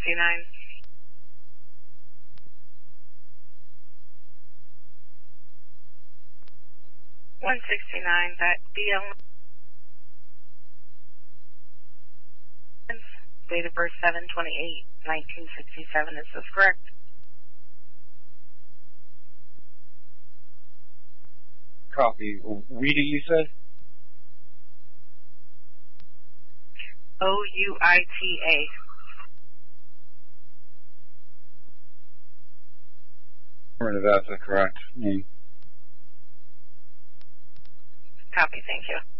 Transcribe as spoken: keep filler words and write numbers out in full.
sixty-nine. one sixty-nine, that D L. Date of birth seven twenty-eight nineteen sixty-seven, is this correct? Copy. Wheaty, you said? O U I T A. That's correct. Mm. Copy, thank you.